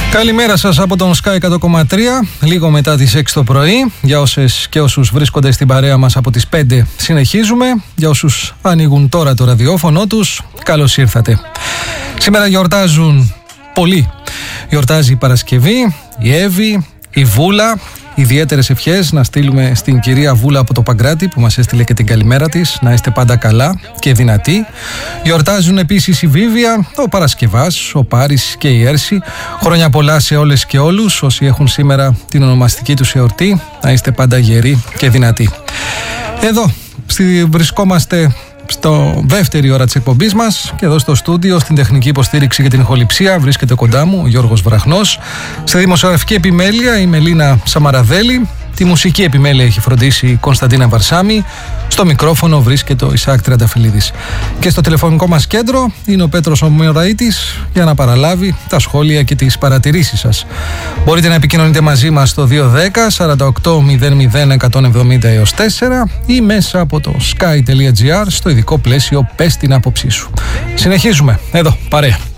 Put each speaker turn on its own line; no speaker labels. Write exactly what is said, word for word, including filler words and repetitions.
Καλημέρα σας από τον Sky εκατό κόμμα τρία, λίγο μετά τις έξι το πρωί. Για όσες και όσους βρίσκονται στην παρέα μας από τις πέντε συνεχίζουμε. Για όσους ανοίγουν τώρα το ραδιόφωνο τους, καλώς ήρθατε. Σήμερα γιορτάζουν πολλοί. Γιορτάζει η Παρασκευή, η Εύη, η Βούλα. Ιδιαίτερες ευχές να στείλουμε στην κυρία Βούλα από το Παγκράτη που μας έστειλε και την καλημέρα της. Να είστε πάντα καλά και δυνατοί. Γιορτάζουν επίσης η Βίβια, ο Παρασκευάς, ο Πάρης και η Έρση. Χρόνια πολλά σε όλες και όλους όσοι έχουν σήμερα την ονομαστική τους εορτή. Να είστε πάντα γεροί και δυνατοί. Εδώ βρισκόμαστε στο δεύτερη ώρα της εκπομπής μας και εδώ στο στούντιο στην τεχνική υποστήριξη και την ηχοληψία βρίσκεται κοντά μου ο Γιώργος Βραχνός. Στη δημοσιογραφική επιμέλεια η Μελίνα Σαμαραδέλη. Τη μουσική επιμέλεια έχει φροντίσει η Κωνσταντίνα Βαρσάμι. Στο μικρόφωνο βρίσκεται ο Ισάκ Τριανταφυλλίδης. Και στο τηλεφωνικό μας κέντρο είναι ο Πέτρος Ομοιοραΐτης για να παραλάβει τα σχόλια και τις παρατηρήσεις σας. Μπορείτε να επικοινωνείτε μαζί μας στο δύο δέκα σαράντα οκτώ μηδέν μηδέν εκατόν εβδομήντα έως τέσσερα ή μέσα από το sky τελεία gr στο ειδικό πλαίσιο «Πες την άποψή σου». Συνεχίζουμε εδώ, παρέα.